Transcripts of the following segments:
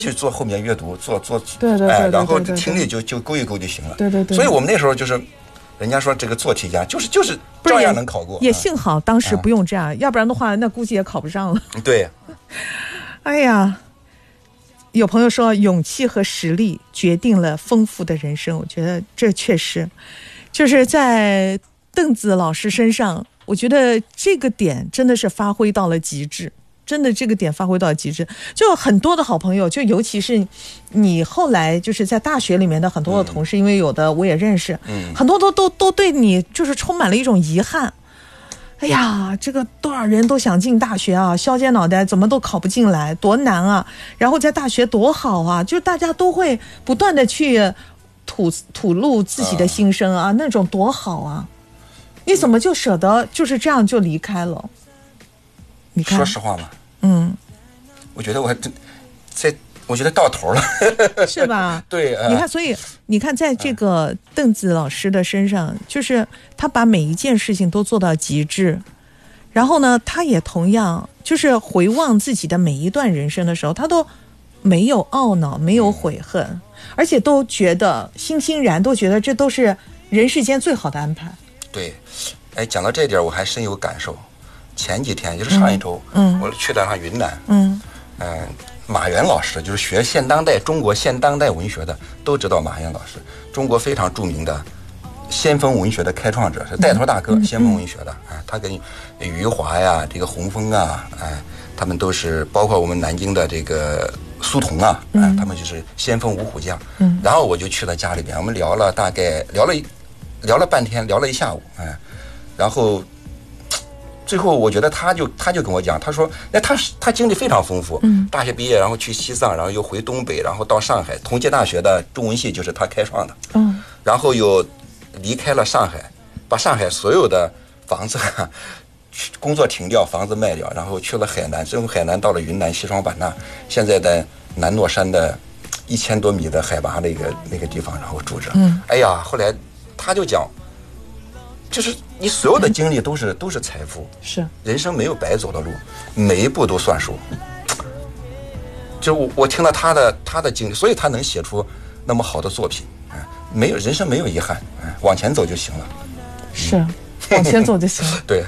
就坐后面阅读，坐， 对， 然后听力就勾一勾就行了。 对。 所以我们那时候就是，人家说这个做题家就是照样能考过。 也幸好当时不用这样，要不然的话那估计也考不上了。 对。 哎呀，有朋友说勇气和实力决定了丰富的人生，我觉得这确实就是在邓紫老师身上，我觉得这个点真的是发挥到了极致。真的这个点发挥到极致，就很多的好朋友，就尤其是你后来就是在大学里面的很多的同事，因为有的我也认识，很多都对你就是充满了一种遗憾。哎呀，这个多少人都想进大学啊，削尖脑袋怎么都考不进来，多难啊！然后在大学多好啊，就大家都会不断的去吐露自己的心声啊，那种多好啊！你怎么就舍得就是这样就离开了？你看， 说实话嘛，我觉得我觉得到头了， 是吧？ 对， 你看，所以你看，在这个邓紫老师的身上，就是他把每一件事情都做到极致，然后呢，他也同样就是回望自己的每一段人生的时候，他都没有懊恼，没有悔恨，而且都觉得欣欣然，都觉得这都是人世间最好的安排。 对，哎，讲到这点，我还深有感受。前几天就是上一周，我去了趟云南，马原老师就是学中国现当代文学的，都知道马原老师，中国非常著名的先锋文学的开创者，是带头大哥，先锋文学的，他跟余华呀，这个洪峰啊，他们都是，包括我们南京的这个苏童啊，他们就是先锋五虎将。然后我就去了家里边，我们聊了半天，聊了一下午，然后最后我觉得他就跟我讲，他说他经历非常丰富，大学毕业然后去西藏，然后又回东北，然后到上海，同济大学的中文系就是他开创的，然后又离开了上海，把上海所有的房子工作停掉，房子卖掉，然后去了海南，从海南到了云南西双版纳，现在在南诺山的1000多米的海拔那个地方，然后住着。哎呀，后来他就讲，就是你所有的经历都是财富， 是人生没有白走的路，每一步都算数。就我听了他的经历，所以他能写出那么好的作品。没有人生没有遗憾，往前走就行了。 是，往前走就行了。 对。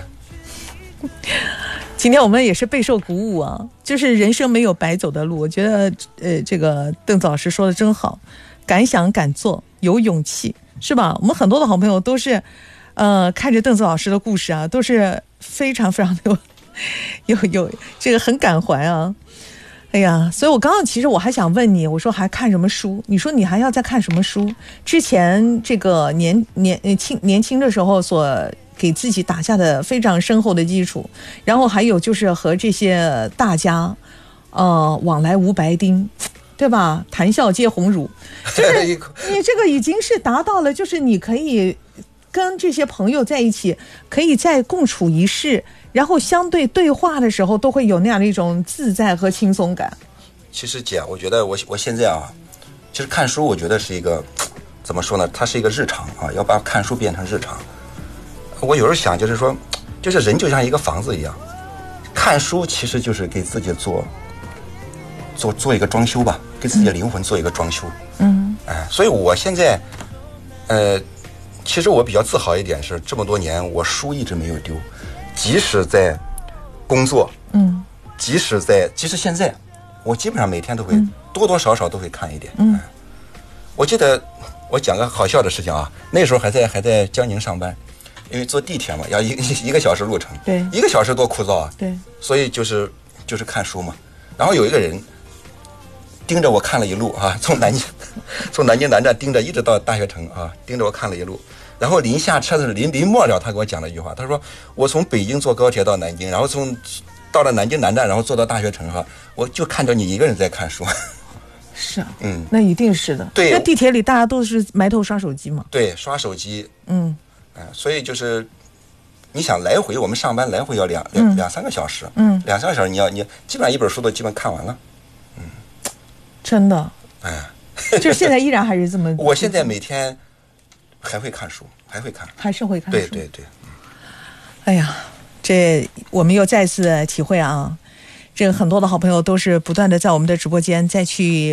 今天我们也是备受鼓舞啊，就是人生没有白走的路。我觉得这个邓紫老师说的真好，敢想敢做，有勇气，是吧？我们很多的好朋友都是看着邓紫老师的故事啊，都是非常非常的有这个很感怀啊。哎呀，所以我刚刚其实我还想问你，我说还看什么书？你说你还要再看什么书？之前这个年轻的时候所给自己打下的非常深厚的基础，然后还有就是和这些大家往来无白丁，对吧？谈笑皆鸿儒，就是你这个已经是达到了，就是你可以跟这些朋友在一起，可以在共处一室，然后相对对话的时候都会有那样的一种自在和轻松感。 其实姐，我觉得我现在啊，其实看书我觉得是一个怎么说呢，它是一个日常啊，要把看书变成日常。我有时候想就是说，就是人就像一个房子一样，看书其实就是给自己做一个装修吧，给自己的灵魂做一个装修。所以我现在其实我比较自豪一点是，这么多年我书一直没有丢，即使在工作，即使现在，我基本上每天都会多多少少都会看一点。我记得我讲个好笑的事情啊，那时候还在江宁上班，因为坐地铁嘛，要一个小时路程， 对 ，1个小时多枯燥啊， 对， 所以就是看书嘛。然后有一个人盯着我看了一路啊，从南京南站盯着一直到大学城啊，盯着我看了一路。然后临下车的临末了，他给我讲了一句话，他说我从北京坐高铁到南京，然后到了南京南站，然后坐到大学城哈，我就看着你一个人在看书。 是啊，那一定是的。 对， 那地铁里大家都是埋头刷手机嘛。 对，刷手机。所以就是你想来回，我们上班来回要两三个小时。2-3个小时，你基本上一本书都基本看完了。 真的。就现在依然还是这么。 我现在每天还会看书，还是会看书。对。 哎呀，这我们又再次体会啊， 这个很多的好朋友都是不断的在我们的直播间再去